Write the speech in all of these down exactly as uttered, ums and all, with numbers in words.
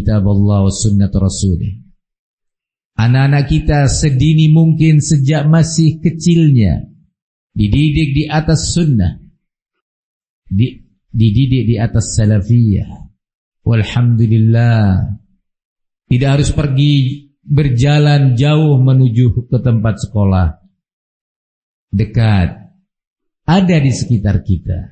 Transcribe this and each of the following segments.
kitab Allah wa sunnat rasulih. Anak-anak kita sedini mungkin sejak masih kecilnya dididik di atas sunnah, di, dididik di atas salafiyah. Walhamdulillah, tidak harus pergi berjalan jauh menuju ke tempat sekolah, dekat, ada di sekitar kita.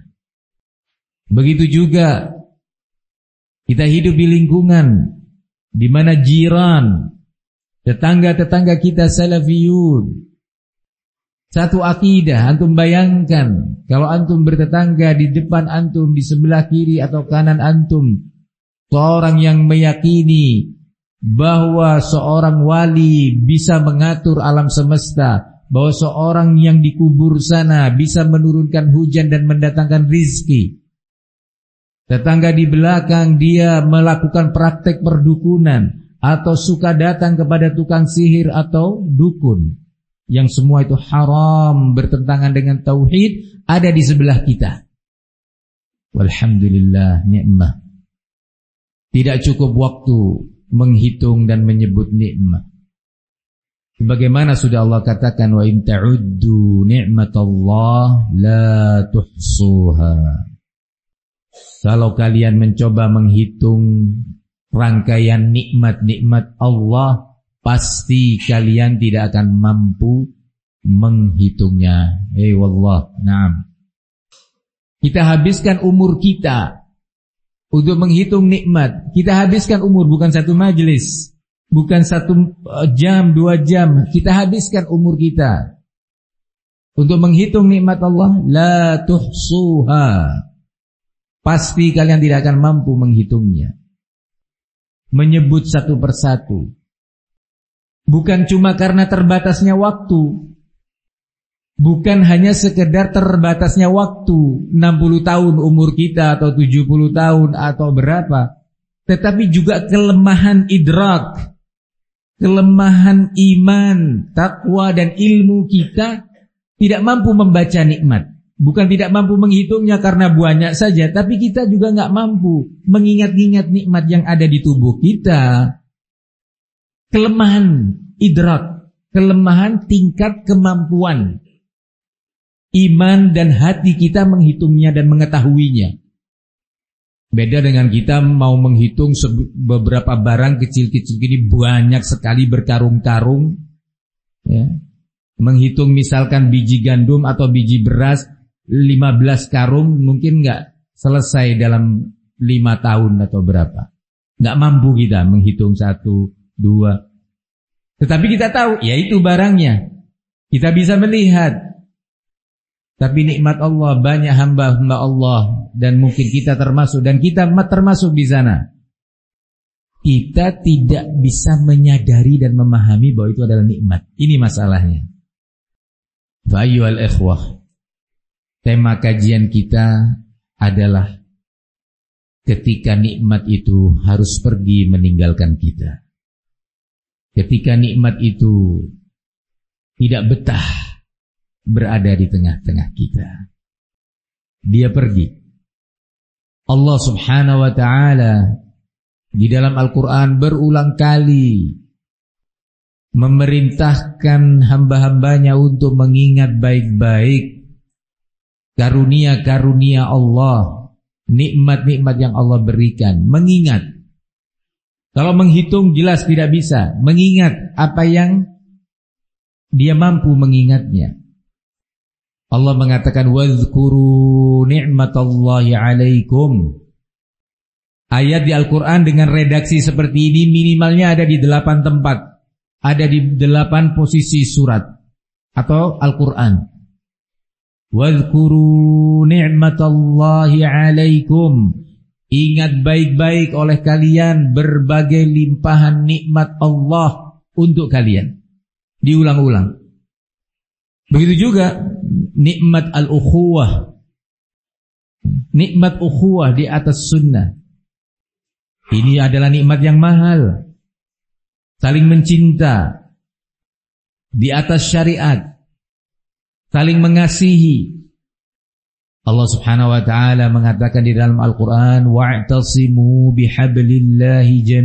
Begitu juga kita hidup di lingkungan di mana jiran, tetangga-tetangga kita salafiyun, satu akidah. Antum bayangkan kalau antum bertetangga, di depan antum, di sebelah kiri atau kanan antum, seorang yang meyakini bahwa seorang wali bisa mengatur alam semesta, bahwa seorang yang dikubur sana bisa menurunkan hujan dan mendatangkan rizki. Tetangga di belakang dia melakukan praktek perdukunan atau suka datang kepada tukang sihir atau dukun, yang semua itu haram, bertentangan dengan tauhid, ada di sebelah kita. Walhamdulillah, nikmah. Tidak cukup waktu menghitung dan menyebut nikmat. Sebagaimana sudah Allah katakan, wa in ta'uddu ni'matallah la tuhsuha. Kalau kalian mencoba menghitung rangkaian nikmat-nikmat Allah, pasti kalian tidak akan mampu menghitungnya. Eh wallah, na'am. Kita habiskan umur kita untuk menghitung nikmat. Kita habiskan umur, bukan satu majelis, bukan satu jam, dua jam. Kita habiskan umur kita untuk menghitung nikmat Allah. La tuhsuha. Pasti kalian tidak akan mampu menghitungnya, menyebut satu persatu. Bukan cuma karena terbatasnya waktu, bukan hanya sekedar terbatasnya waktu, enam puluh tahun umur kita atau tujuh puluh tahun atau berapa, tetapi juga kelemahan idrak, kelemahan iman, takwa dan ilmu kita tidak mampu membaca nikmat. Bukan tidak mampu menghitungnya karena banyak saja, tapi kita juga nggak mampu mengingat-ingat nikmat yang ada di tubuh kita. Kelemahan idrak, kelemahan tingkat kemampuan iman dan hati kita menghitungnya dan mengetahuinya. Beda dengan kita mau menghitung beberapa barang kecil-kecil ini, banyak sekali berkarung-karung, ya. Menghitung misalkan biji gandum atau biji beras lima belas karung, mungkin gak selesai dalam lima tahun atau berapa. Gak mampu kita menghitung satu, dua. Tetapi kita tahu, ya itu barangnya. Kita bisa melihat. Tapi nikmat Allah, banyak hamba-hamba Allah, dan mungkin kita termasuk, dan kita termasuk di sana. Kita tidak bisa menyadari dan memahami bahwa itu adalah nikmat. Ini masalahnya. Fa ayyuhal ikhwah, tema kajian kita adalah ketika nikmat itu harus pergi meninggalkan kita. Ketika nikmat itu tidak betah berada di tengah-tengah kita, dia pergi. Allah subhanahu wa ta'ala di dalam Al-Quran berulang kali memerintahkan hamba-hambanya untuk mengingat baik-baik karunia-karunia Allah, nikmat-nikmat yang Allah berikan. Mengingat. Kalau menghitung jelas tidak bisa. Mengingat apa yang dia mampu mengingatnya. Allah mengatakan, wadhkuru ni'matallahi alaikum. Ayat di Al-Quran dengan redaksi seperti ini minimalnya ada di delapan tempat. Ada di delapan posisi surat atau Al-Quran. Wadhkuru ni'matallahi alaikum. Ingat baik-baik oleh kalian berbagai limpahan nikmat Allah untuk kalian. Diulang-ulang. Begitu juga nikmat al-ukhuwah. Nikmat ukhuwah di atas sunnah. Ini adalah nikmat yang mahal. Saling mencinta di atas syariat, saling mengasihi. Allah subhanahu wa ta'ala mengatakan di dalam Al-Quran, wa'tasimu bihablillahi jami'an.